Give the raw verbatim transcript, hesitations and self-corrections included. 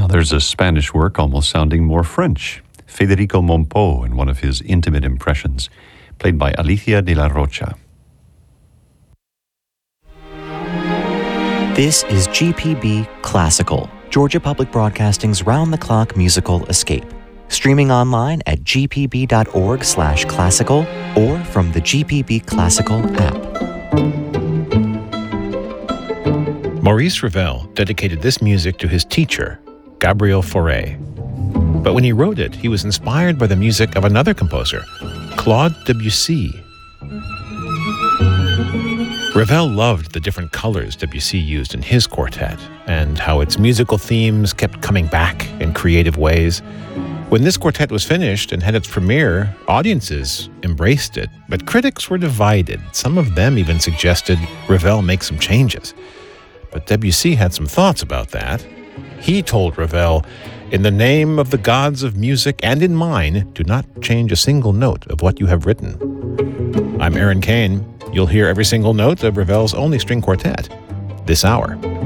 Now there's a Spanish work almost sounding more French. Federico Mompo in one of his intimate impressions, played by Alicia de la Rocha. This is G P B Classical, Georgia Public Broadcasting's round-the-clock musical escape. Streaming online at g p b dot org slash classical or from the G P B Classical app. Maurice Ravel dedicated this music to his teacher, Gabriel Fauré. But when he wrote it, he was inspired by the music of another composer, Claude Debussy. Ravel loved the different colors Debussy used in his quartet and how its musical themes kept coming back in creative ways. When this quartet was finished and had its premiere, audiences embraced it, but critics were divided. Some of them even suggested Ravel make some changes. But Debussy had some thoughts about that. He told Ravel, "In the name of the gods of music and in mine, do not change a single note of what you have written." I'm Aaron Kane. You'll hear every single note of Ravel's only string quartet this hour.